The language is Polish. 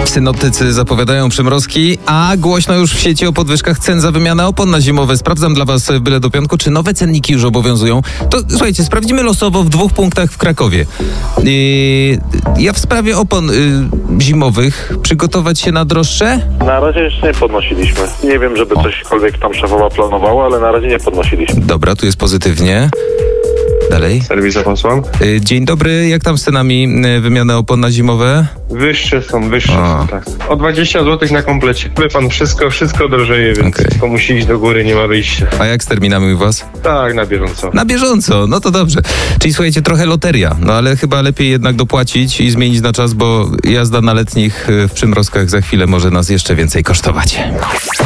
Synoptycy zapowiadają przymrozki, a głośno już w sieci o podwyżkach cen za wymianę opon na zimowe. Sprawdzam dla was byle do piątku, czy nowe cenniki już obowiązują. To słuchajcie, sprawdzimy losowo w 2 punktach w Krakowie. Ja w sprawie opon zimowych przygotować się na droższe? Na razie jeszcze nie podnosiliśmy. Nie wiem, żeby cośkolwiek tam szefowa planowała, ale na razie nie podnosiliśmy. Dobra, tu jest pozytywnie. Dalej. Serwis zapasłam. Dzień dobry, jak tam z cenami wymiany opon na zimowe? Wyższe są, tak. O 20 zł na komplecie. Wie pan, wszystko drożeje, więc wszystko musi iść do góry, nie ma wyjścia. A jak z terminami u was? Tak, na bieżąco. Na bieżąco, no to dobrze. Czyli słuchajcie, trochę loteria, no ale chyba lepiej jednak dopłacić i zmienić na czas, bo jazda na letnich w przymrozkach za chwilę może nas jeszcze więcej kosztować.